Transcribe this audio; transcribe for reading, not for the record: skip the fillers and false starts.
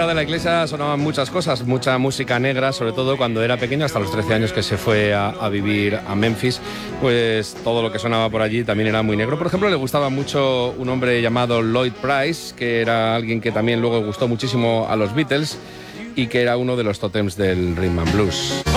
de la iglesia sonaban muchas cosas, mucha música negra, sobre todo cuando era pequeño, hasta los 13 años que se fue a vivir a Memphis, pues todo lo que sonaba por allí también era muy negro. Por ejemplo, le gustaba mucho un hombre llamado Lloyd Price, que era alguien que también luego gustó muchísimo a los Beatles y que era uno de los tótems del rhythm and blues.